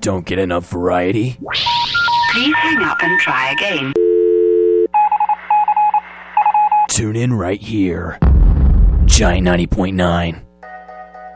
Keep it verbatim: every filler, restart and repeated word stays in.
don't get enough variety? Please hang up and try again. Tune in right here. Giant ninety point nine.